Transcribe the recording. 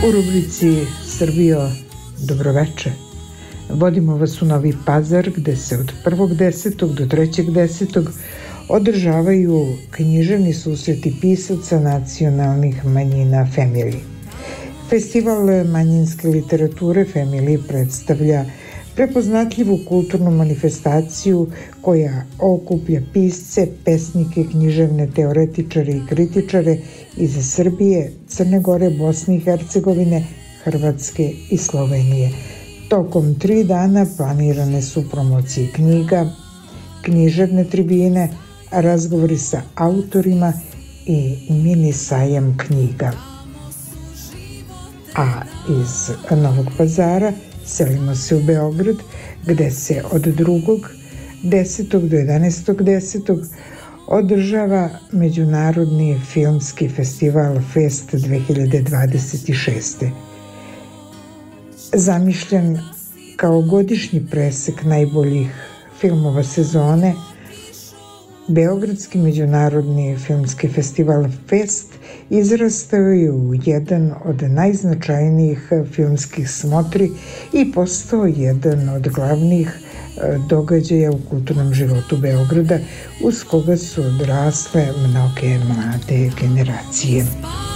U rubrici Srbijo, dobroveče. Vodimo vas u Novi Pazar gde se od 1.10. do 3.10. održavaju književni susreti pisaca nacionalnih manjina Family. Festival manjinske literature Family predstavlja prepoznatljivu kulturnu manifestaciju koja okuplja pisce, pesnike, književne teoretičare i kritičare iz Srbije, Crne Gore, Bosne i Hercegovine, Hrvatske i Slovenije. Tokom 3 dana planirane su promocije knjiga, književne tribine, razgovori sa autorima i mini sajam knjiga. A iz Novog Pazara selimo se u Beograd, gde se od 2.10. do 11.10. održava Međunarodni filmski festival Fest 2026. Zamišljen kao godišnji presek najboljih filmova sezone, Beogradski međunarodni filmski festival Fest izrastao je u jedan od najznačajnijih filmskih smotri i postao jedan od glavnih događaja u kulturnom životu Beograda, uz koga su odrasle mnoge mlade generacije.